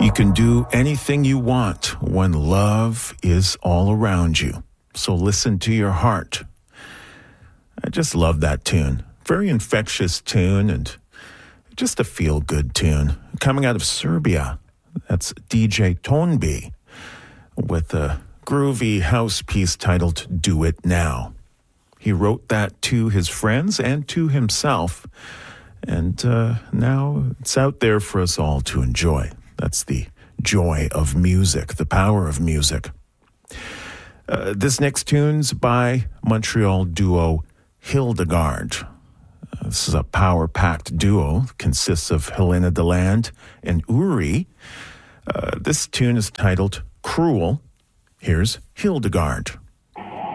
You can do anything you want when love is all around you. So listen to your heart. I just love that tune. Very infectious tune and just a feel-good tune. Coming out of Serbia, that's DJ Tonbi with a groovy house piece titled Do It Now. He wrote that to his friends and to himself, and now it's out there for us all to enjoy. That's the joy of music, the power of music. This next tune's by Montreal duo Hildegard. This is a power-packed duo, consists of Helena Deland and Uri. This tune is titled Cruel. Here's Hildegard.